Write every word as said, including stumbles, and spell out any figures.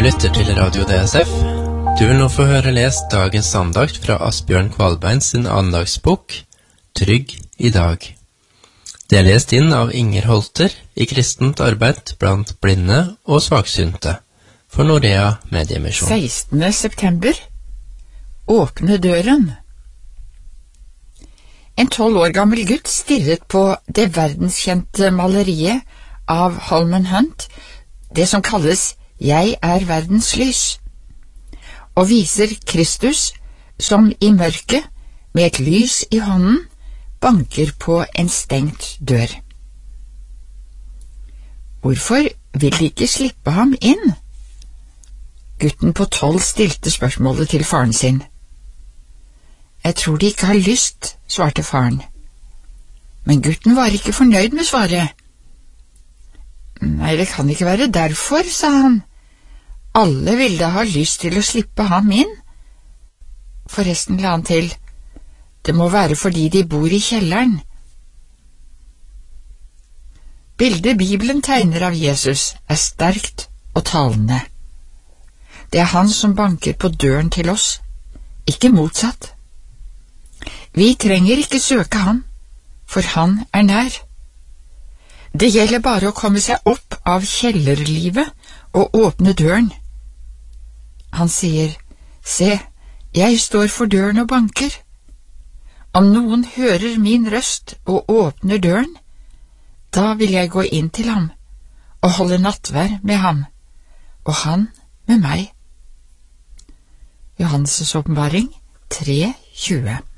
lytter til Radio D S F. Du vil nå få høre lest dagens andakt fra Asbjørn Kvalbein sin andagsbok Trygg i dag. Det er lest inn av Inger Holter i kristent arbeid blant blinde og svaksynte for Norea Mediemisjon. sekstende september. Åpne døren. En tolv år gammel gutt stirret på det verdenskjente maleriet av Holman Hunt, det som kalles «Jeg er verdens lys», og viser Kristus som i mørket med et lys i hånden banker på en stengt dør. Hvorfor vil de ikke slippe ham inn? Gutten på tolv stilte spørsmålet til faren sin. Jeg tror de ikke har lyst, svarte faren. Men gutten var ikke fornøyd med svaret. Nei, det kan ikke være derfor, sa han. Alle ville ha lyst til å slippe ham inn. Forresten la han til, det må være fordi de bor i kjelleren. Bildet Bibelen tegner av Jesus er sterkt og talende. Det er han som banker på døren til oss, ikke motsatt. Vi trenger ikke søke ham, for han er nær. Det gjelder bare å komme seg opp av kjellerlivet og åpne døren. Han sier, se, jeg står for døren og banker. Om noen hører min røst og åpner døren, da vil jeg gå inn til ham og holde nattvær med ham, og han med meg. Johannes' åpenbaring tre tjue.